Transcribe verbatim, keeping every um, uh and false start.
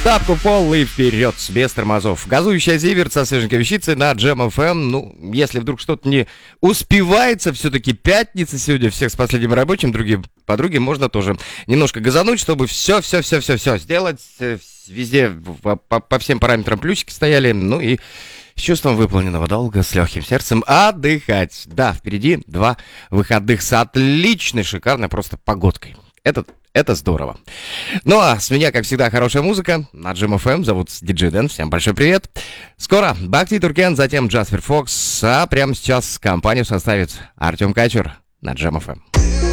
Тапку в пол и вперед, без тормозов. Газующая Зиверт со свеженькой вещицей на Джем эф эм. Ну, если вдруг что-то не успевается, все-таки пятница сегодня, всех с последним рабочим, другие подруги, можно тоже немножко газануть, чтобы все-все-все-все-все сделать. Везде по, по, по всем параметрам плюсики стояли, ну и с чувством выполненного долга, с легким сердцем отдыхать. Да, впереди два выходных с отличной, шикарной просто погодкой. Это, это здорово. Ну а с меня, как всегда, хорошая музыка на Джем эф эм. Зовут диджей Дэн. Всем большой привет. Скоро Бахти Туркен, затем Джаспер Фокс. А прямо сейчас компанию составит Артем Качер на Джем эф эм.